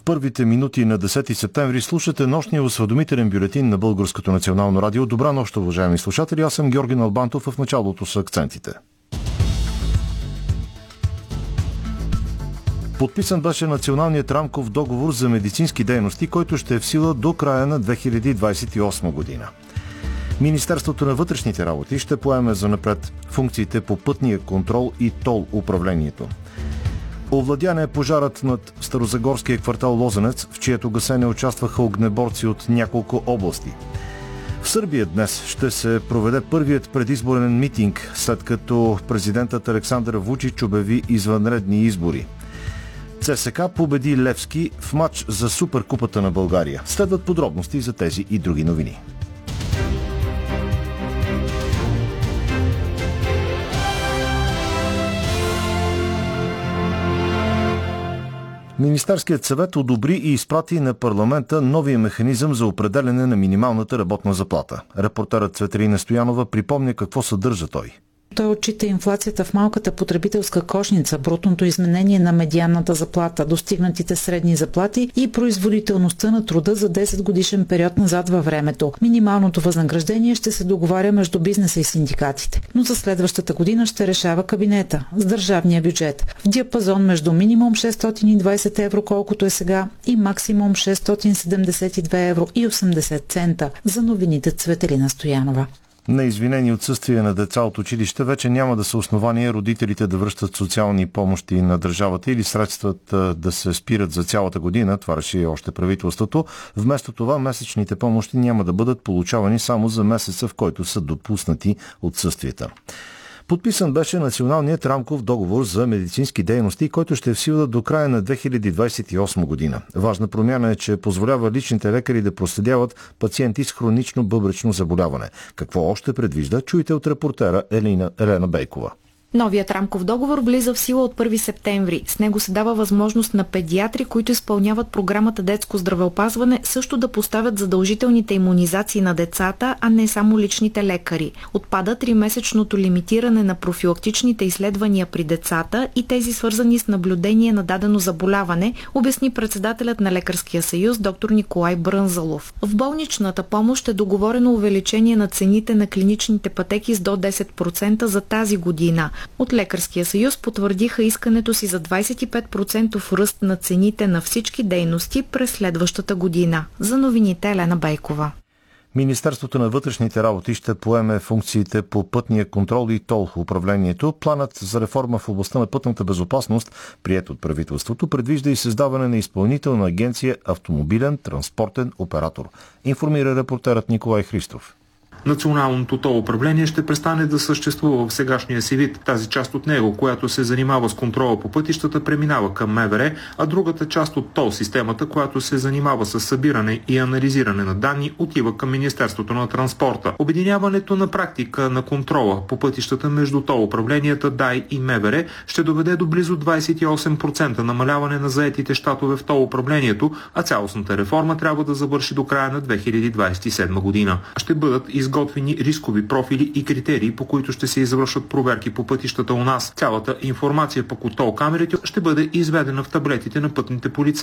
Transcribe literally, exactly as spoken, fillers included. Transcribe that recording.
първите минути на десети септември слушате нощния осведомителен бюлетин на Българското национално радио. Добра нощ, уважаеми слушатели. Аз съм Георги Налбантов, в началото са акцентите. Подписан беше националният рамков договор за медицински дейности, който ще е в сила до края на две хиляди двадесет и осма година. Министерството на вътрешните работи ще поеме занапред функциите по пътния контрол и тол управлението. Овладяне е пожарът над старозагорския квартал Лозенец, в чието гасене участваха огнеборци от няколко области. В Сърбия днес ще се проведе първият предизборен митинг, след като президентът Александър Вучич обяви извънредни избори. ЦСКА победи Левски в матч за Суперкупата на България. Следват подробности за тези и други новини. Министерският съвет одобри и изпрати на парламента новия механизъм за определяне на минималната работна заплата. Репортерът Цветелина Стоянова припомня какво съдържа той. Той отчита инфлацията в малката потребителска кошница, брутното изменение на медианната заплата, достигнатите средни заплати и производителността на труда за десет годишен период назад във времето. Минималното възнаграждение ще се договаря между бизнеса и синдикатите, но за следващата година ще решава кабинета с държавния бюджет в диапазон между минимум шестстотин и двадесет евро, колкото е сега, и максимум шестстотин седемдесет и две евро и осемдесет цента. За новините Цветелина Стоянова. Неизвинени отсъствия на деца от училище вече няма да са основания родителите да връщат социални помощи на държавата или средствата да се спират за цялата година, това реши още правителството. Вместо това месечните помощи няма да бъдат получавани само за месеца, в който са допуснати отсъствията. Подписан беше националният рамков договор за медицински дейности, който ще е в сила до края на две хиляди двадесет и осма година. Важна промяна е, че позволява личните лекари да проследяват пациенти с хронично бъбречно заболяване. Какво още предвижда, чуйте от репортера Елина Елена Бейкова. Новият рамков договор влиза в сила от първи септември. С него се дава възможност на педиатри, които изпълняват програмата детско здравеопазване, също да поставят задължителните имунизации на децата, а не само личните лекари. Отпада тримесечното лимитиране на профилактичните изследвания при децата и тези свързани с наблюдение на дадено заболяване, обясни председателят на Лекарския съюз доктор Николай Брънзалов. В болничната помощ е договорено увеличение на цените на клиничните пътеки с до десет процента за тази година. От Лекарския съюз потвърдиха искането си за двадесет и пет процента ръст на цените на всички дейности през следващата година. За новините Елена Бейкова. Министерството на вътрешните работи ще поеме функциите по пътния контрол и тол управлението. Планът за реформа в областта на пътната безопасност, приет от правителството, предвижда и създаване на изпълнителна агенция автомобилен транспортен оператор. Информира репортерът Николай Христов. Националното тол управление ще престане да съществува в сегашния си вид. Тази част от него, която се занимава с контрола по пътищата, преминава към МВР, а другата част от тол системата, която се занимава с събиране и анализиране на данни, отива към Министерството на транспорта. Обединяването на практика на контрола по пътищата между тол управленията ДАИ и МВР ще доведе до близо двадесет и осем процента намаляване на заетите щатове в тол управлението, а цялостната реформа трябва да завърши до края на две хиляди двадесет и седма година. Ще бъдат изготвени рискови профили и критерии, по които ще се извършват проверки по пътищата у нас. Цялата информация по тол камерите ще бъде изведена в таблетите на пътните полицаи.